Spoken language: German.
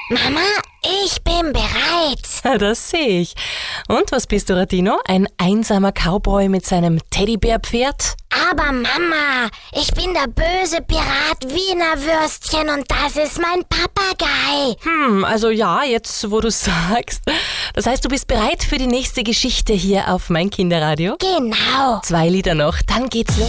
Mama, ich bin bereit. Das sehe ich. Und was bist du, Radino? Ein einsamer Cowboy mit seinem Teddybärpferd? Aber Mama, ich bin der böse Pirat Wiener Würstchen und das ist mein Papagei. Also ja, jetzt wo du sagst. Das heißt, du bist bereit für die nächste Geschichte hier auf mein Kinderradio? Genau. 2 Lieder noch, dann geht's los.